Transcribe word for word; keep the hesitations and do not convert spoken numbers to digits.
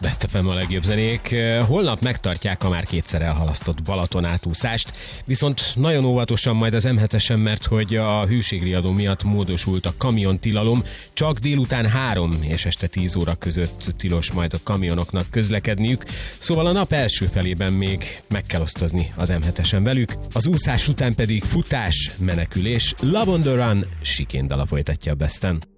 Best ef em a legjobb zenék. Holnap megtartják a már kétszer elhalasztott Balaton átúszást, viszont nagyon óvatosan majd az em hetesen, mert hogy a hűségriadó miatt módosult a kamiontilalom. Csak délután három és este tíz óra között tilos majd a kamionoknak közlekedniük, szóval a nap első felében még meg kell osztozni az em hetesen velük. Az úszás után pedig futás, menekülés, Love on the Run, sikéndala folytatja a Besten.